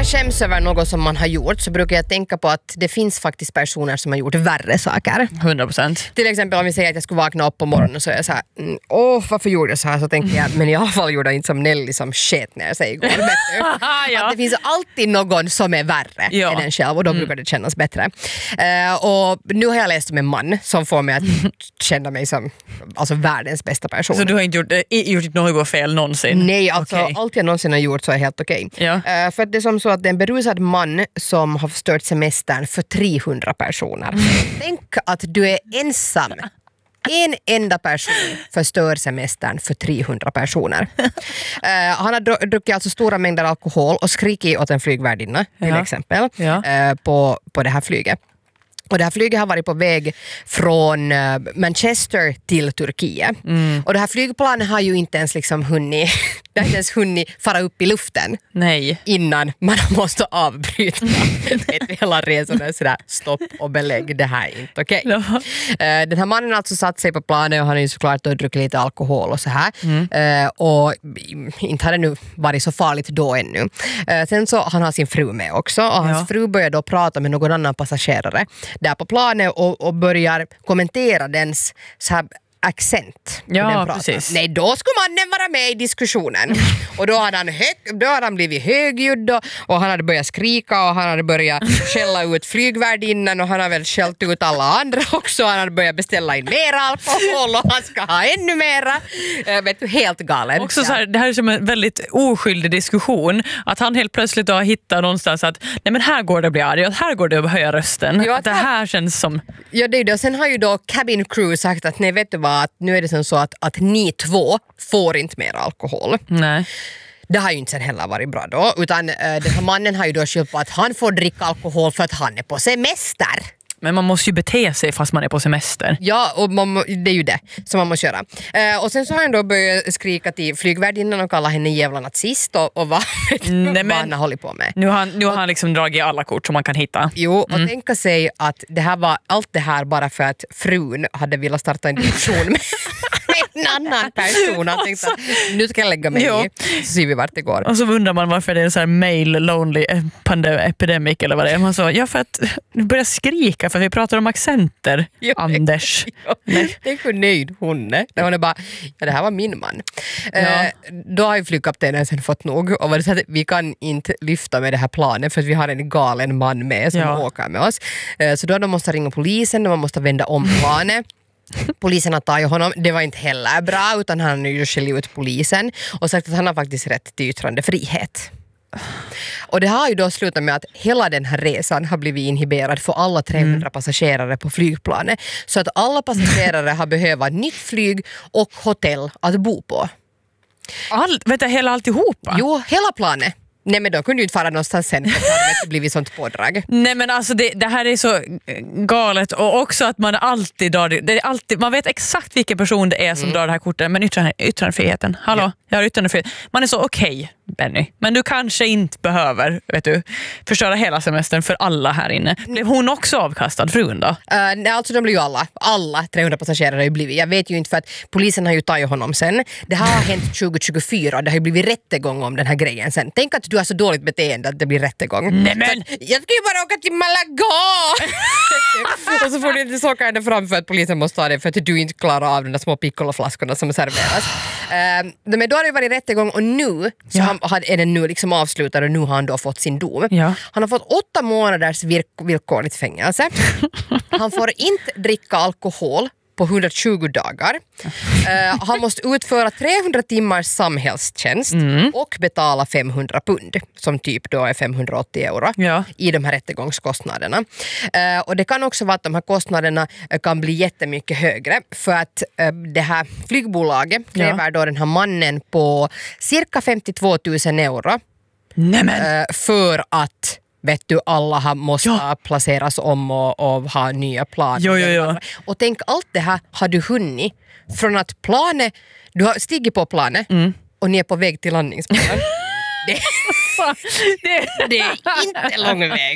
skäms över något som man har gjort så brukar jag tänka på att det finns faktiskt personer som har gjort värre saker. 100%. Till exempel om vi säger att jag skulle vakna upp på morgonen och så är jag så här, varför gjorde jag så här? Så tänker jag, men i alla fall gjorde jag inte som Nelly som sket ner sig igår. Ja. Att det finns alltid någon som är värre än en själv och då brukar det kännas bättre. Och nu har jag läst om en man som får mig att känna mig som alltså världens bästa person. Så du har inte gjort något fel någonsin? Nej, alltså allt jag någonsin har gjort så är helt okej. Ja. För att det är som så att det är en berusad man som har förstört semestern för 300 personer. Tänk att du är ensam. En enda person förstör semestern för 300 personer. Han har druckit alltså stora mängder alkohol och skrikit åt en flygvärdinna till exempel på det här flyget. Och det här flyget har varit på väg från Manchester till Turkiet. Och det här flygplanet har ju inte ens liksom hunnit fara upp i luften. Nej. Innan man måste avbryta hela resan och sådär, stopp och belägg, det här är inte okej. Den här mannen har alltså satt sig på planet och han har ju såklart druckit lite alkohol och så här. Och inte har det nu varit så farligt då ännu. Sen så han har sin fru med också och hans fru börjar då prata med någon annan passagerare där på planet och börjar kommentera dens så här accent. Ja, precis. Nej, då skulle mannen vara med i diskussionen. Och då hade han blivit högljudd och han hade börjat skrika och han hade börjat skälla ut flygvärdinnan och han har väl skällt ut alla andra också. Han hade börjat beställa in mer alkohol och han ska ha ännu mera. Vet du, helt galen. Också så här, det här är som en väldigt oskyldig diskussion. Att han helt plötsligt har hittat någonstans att nej men här går det att bli arg och här går det att höja rösten. Ja, det här känns som... Ja, det är det. Sen har ju då cabin crew sagt att nej, vet du vad, att nu är det så att ni två får inte mer alkohol. Nej. Det har ju inte sen heller varit bra då, utan den här mannen har ju då skylt på att han får dricka alkohol för att han är på semester. Men man måste ju bete sig fast man är på semester. Ja, och det är ju det som man måste göra. Och sen så har han då börjat skrika till flygvärdinnan och kalla henne jävla nazist och vad han har hållit på med. Nu har han liksom dragit alla kort som man kan hitta. Jo, och tänka sig att det här var allt det här bara för att frun hade velat starta en diskussion med en annan person. Han tänkte att nu ska jag lägga mig i, så ser vi vart det går. Och så undrar man varför det är en sån här male lonely epidemic eller vad det är. Man sa, ja för att du börjar skrika för att vi pratar om accenter, Anders. Tänk hur nöjd hon är. Hon är bara, det här var min man. Då har ju flygkaptenen sen fått nog och var det så att vi kan inte lyfta med det här planet för att vi har en galen man med som åker med oss. Så då har de måste ringa polisen och man måste vända om planet. Polisen har tagit honom, det var inte heller bra utan han har ju skällt ut polisen och sagt att han har faktiskt rätt till yttrandefrihet. Och det har ju då slutat med att hela den här resan har blivit inhiberad för alla 300 passagerare på flygplanet. Så att alla passagerare har behövt nytt flyg och hotell att bo på. Hela alltihopa? Jo, hela planet. Nej, men de kunde ju inte fara någonstans sen för att det hade blivit sånt pådrag. Nej, men alltså det här är så galet och också att man alltid drar det är alltid, man vet exakt vilken person det är som drar det här kortet, men yttrandefriheten. Hallå, jag har yttrandefrihet. Man är så okej, Benny, men du kanske inte behöver, vet du, förstöra hela semestern för alla här inne. Blev hon också avkastad, frun då? Nej, alltså de blir ju alla 300 passagerare har ju blivit. Jag vet ju inte för att polisen har ju tagit honom sen. Det här har hänt 2024 och det har ju blivit rättegång om den här grejen sen. Tänk att du har så dåligt beteende att det blir rättegång. Nej, men jag ska ju bara åka till Malaga! Och så får du inte åka ända fram för att polisen måste ta det för att du inte klarar av de där små piccoloflaskorna som serveras. Men då har det varit rättegång och nu så är den nu liksom avslutad och nu har han då fått sin dom. Ja. Han har fått 8 månaders villkorligt fängelse. Han får inte dricka alkohol på 120 dagar. Han måste utföra 300 timmars samhällstjänst och betala 500 pund som typ då är 580 euro i de här rättegångskostnaderna. Och det kan också vara att de här kostnaderna kan bli jättemycket högre för att det här flygbolaget kräver då den här mannen på cirka 52 000 euro för att vet du, alla måste placeras om och ha nya planer. Och tänk, allt det här har du hunnit från att du har stigit på planet och ni är på väg till landningsbanan. Det är inte lång väg.